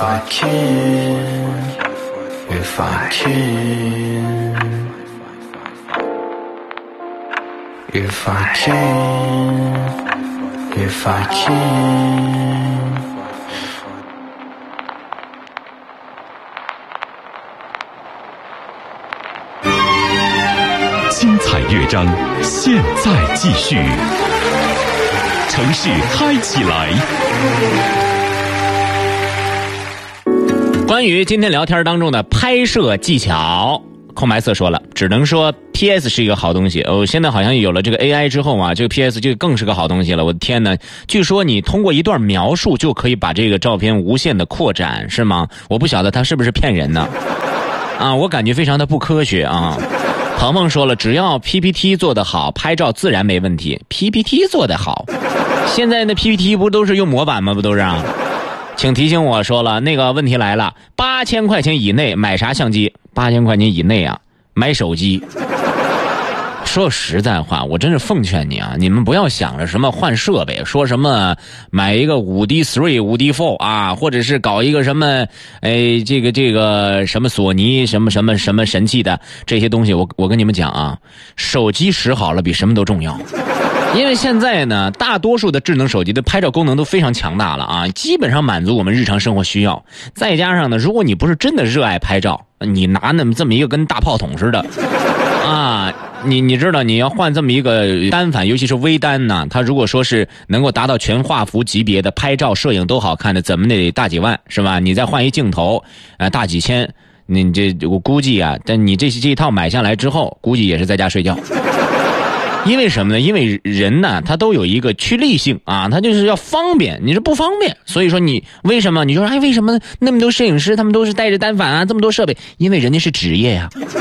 精彩乐章，现在继续。城市嗨起来。 关于今天聊天当中的拍摄技巧，空白色说了，只能说 PS 是一个好东西。现在好像有了这个 AI 之后啊，这个 PS 就更是个好东西了。我的天哪，据说你通过一段描述就可以把这个照片无限的扩展，是吗？我不晓得它是不是骗人呢？啊，我感觉非常的不科学啊。鹏鹏说了，只要 PPT 做得好，拍照自然没问题。PPT 做得好，现在那 PPT 不都是用模板吗？不都是啊？请提醒我说了，那个问题来了，8000块钱以内买啥相机？8000块钱以内啊，买手机。说实在话，我真是奉劝你啊，你们不要想着什么换设备，说什么买一个5D3、5D4 啊，或者是搞一个什么，这个什么索尼什么神器的这些东西，我跟你们讲啊，手机使好了比什么都重要。因为现在呢，大多数的智能手机的拍照功能都非常强大了啊，基本上满足我们日常生活需要。再加上呢，如果你不是真的热爱拍照，你拿这么一个跟大炮筒似的啊，你知道你要换这么一个单反，尤其是微单呢，它如果说是能够达到全画幅级别的拍照摄影都好看的，怎么得大几万是吧？你再换一镜头，大几千，你这我估计啊，但你这一套买下来之后，估计也是在家睡觉。因为什么呢？因为人呢，他都有一个趋利性啊，他就是要方便，你是不方便，所以说你为什么？你说为什么那么多摄影师他们都是带着单反啊，这么多设备？因为人家是职业呀。